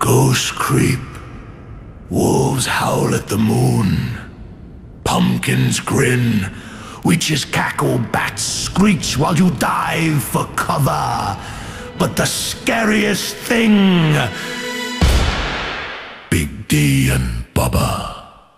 Ghosts creep, wolves howl at the moon, pumpkins grin, witches cackle, bats screech while you dive for cover. But the scariest thing, Big D and Bubba.